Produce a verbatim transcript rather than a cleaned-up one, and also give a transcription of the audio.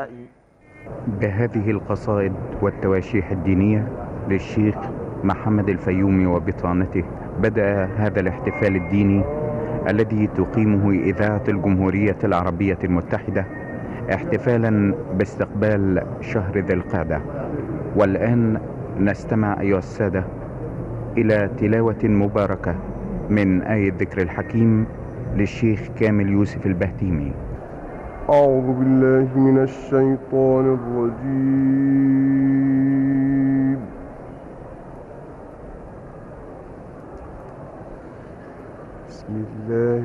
الدعاء. بهذه القصائد والتواشيح الدينية للشيخ محمد الفيومي وبطانته بدأ هذا الاحتفال الديني الذي تقيمه إذاعة الجمهورية العربية المتحدة احتفالا باستقبال شهر ذي القعدة. والآن نستمع أيها السادة إلى تلاوة مباركة من آية ذكر الحكيم للشيخ كامل يوسف البهتيمي. أعوذ بالله من الشيطان الرجيم. بسم الله